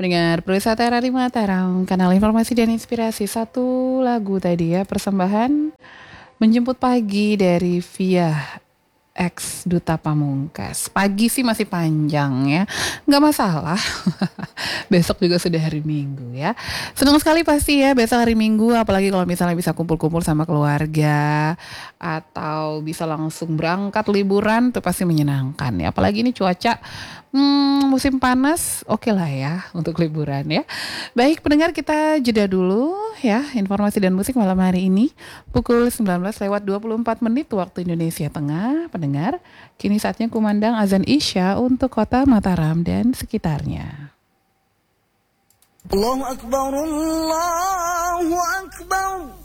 Pendengar Perwisata RRI Mataram, kanal informasi dan inspirasi. Satu lagu tadi ya, persembahan Menjemput Pagi dari Via ex Duta Pamungkas. Pagi sih masih panjang ya, nggak masalah. Besok juga sudah hari Minggu ya. Senang sekali pasti ya besok hari Minggu, apalagi kalau misalnya bisa kumpul-kumpul sama keluarga atau bisa langsung berangkat liburan, tuh pasti menyenangkan ya. Apalagi ini cuaca musim panas, oke lah ya untuk liburan ya. Baik pendengar, kita jeda dulu ya, informasi dan musik malam hari ini pukul 19:24 waktu Indonesia Tengah. Pendengar, kini saatnya kumandang azan Isya untuk kota Mataram dan sekitarnya. Allahu Akbar, Allahu Akbar.